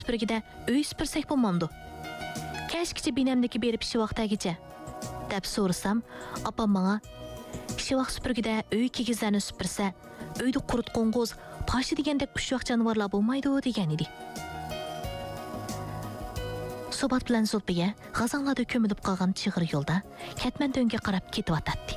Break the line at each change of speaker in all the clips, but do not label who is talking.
süpürgede öy süpürsek bo'lmamdı. Keşkiçe binemdeki berip işi vaqtagicha deb so'rasam, apam bana işi vaqt süpürgede öy kigizlerini süpürse, öyde qurut qo'ng'iz, paşı degandek ushyoq jonivorlar bo'lmaydi degan edi. Sobat bilan Zulfiya g'azanlarda ko'milib qolgan chig'ir yo'lda Katmanduga qarab ketib atadi.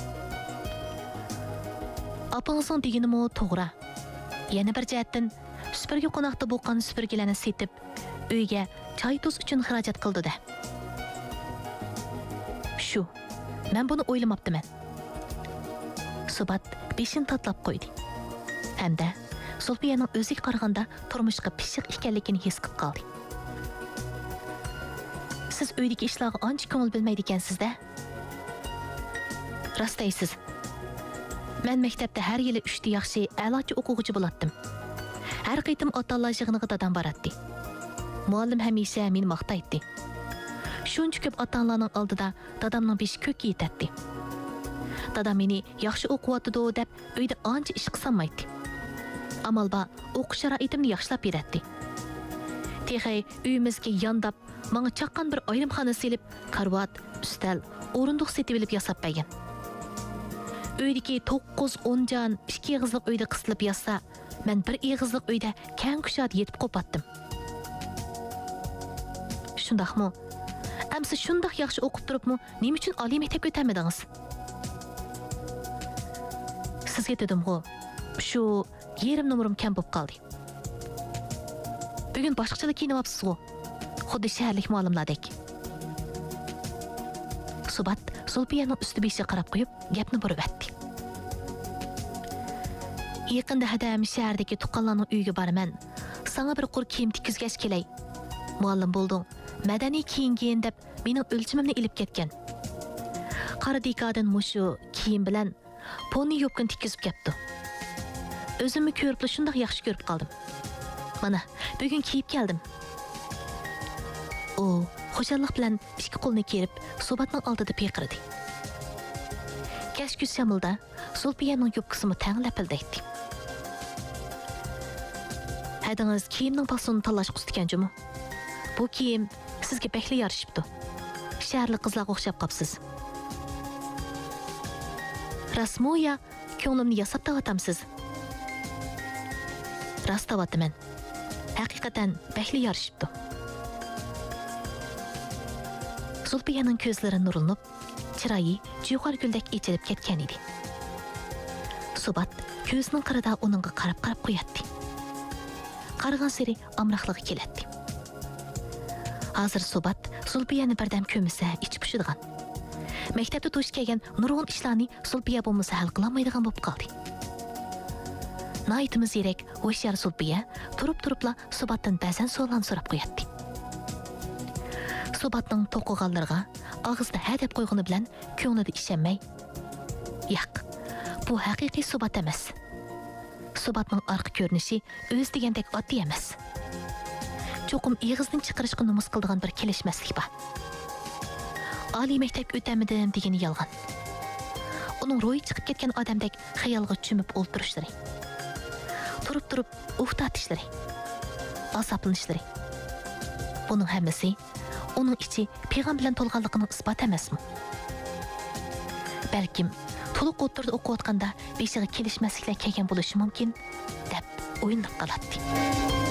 Apangizning deganimi to'g'ri. Yana bir jihatdan süpürge qo'noqda bo'lgan süpürgelarni setib, uyga choy tuz uchun xarajat qildi-da. Shu, men buni o'ylamabdiman. Sobat beshin tatlab qo'ydi. Hamda Zulfiyaning o'ziga qaraganda turmushga pishiq ekanligini his qilib qoldi. Siz uydagi ishlarga ancha ko'ngil bilmaydi ekansizda? Rost deysiz. Men maktabda har yili 3 ta yaxshi, a'lochi o'quvchi bo'latdim. Har qaytim ota-onalar yig'iniga dadam boradi. Muallim hamisha meni maqtaydi. Shuncha ko'p ota-onalarning oldida dadamning beshi ko'k yetadi. Dadam meni yaxshi o'qiyotdi deb uyda ancha ish qilsamaydi. Amalba o'qish sharoitimni yaxshilab beradi. Texay uyimizga yondab, menga chaqqan bir ayrimxona selib, karvat, ustal, o'rindiq setib olib yasab bergan. Uydagi 9-10 jon 2 egizlik uyda qisilib yassa, men bir egizlik uyda kang kushad yetib qopatdim. Shundaqmi? Amsa shundaq yaxshi o'qib turibmi, nima uchun oliy maktabga o'tmadingiz? Sizga dedim-ku, shu yerim nomerim kam bo'lib qoldi. Bugun boshqachalar kiyinibsiz-ku. Xuddi shaharlik muallimlardek. Subat Zulfiyaning usti-beshiga qarab qo'yib, gapni burib o'tdi. Yaqinda hadam shahardagi tuqqanlarning uyiga boraman. Sana bir qur kiyim tikizgash kelay. Muallim bo'lding. Madaniy kiyingin deb mening o'lchimimni ilib ketgan. Qora dekadan mushu kiyim bilan ponni yopqin tikizib ketdi. O'zimni ko'rib shunday yaxshi ko'rib qoldim. Mana, bugun kiyib keldim. O, xo'jalik bilan ikki qo'lni kerib, Subatning oldida peyqirdi. Kashkuz shamilda Zulfiyaning yopqisini tanglapildaydi. Hadingiz kiyimning pasini tanlash qustganjimi? Bu kiyim sizga bekli yarışıptı. Shaharlik qizlarga o'xshab qopsiz. Rasmoya, ko'nglimni yasab tavatamsiz. Rast tavataman. Haqiqatan bekli yarışıptı. Zulfiyaning ko'zlari nurlanib, chiroyi jo'xor guldek echilib ketgan edi. Subat ko'zining qirida uningga qarab qo'yatdi. Qaragan sari amroqligi keladi. Hozir Subat Zulfiyani birdam ko'misa ichib pushadigan. Maktabda to'sh kelgan nurg'un ishlarni Zulfiya bo'lmasa hal qilolmaydigan bo'lib qoldi. Naytimiz yerek o'shar Zulfiya turib-turibla Subatdan ba'zan so'zlarni so'rab qo'yatdi. Subatning to'qiganlarga og'izda ha deb qo'ygani bilan ko'nglida ishonmay, "Yo'q, bu haqiqiy Subat emas. Subatning orqa ko'rinishi o'z degandek oddiy emas. Cho'qim eg'izning chiqarishga nomus qildigan bir kelishmaslik bor. Oliy maktabga o'tamidim degani yolg'on. Uning ro'yi chiqib ketgan odamdek xayolga cho'mib o'ltirishlari. Turib uftatishlari. Asaplanishlari. Buning hammasi uning ichi peyğam bilan to'lganligini isbot emasmi? Balkim to'liq o'tirib o'qiyotganda beshiga kelishmasliklar kelgan bo'lishi mumkin deb o'yinib qoladi.